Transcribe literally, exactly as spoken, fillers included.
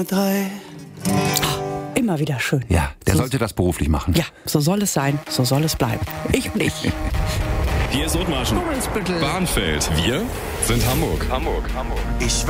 Drei. Immer wieder schön. Ja, der so, sollte das beruflich machen. Ja, so soll es sein, so soll es bleiben. Ich nicht. Hier ist Othmarschen. Bahnfeld. Wir sind Hamburg. Hamburg, Hamburg. Ich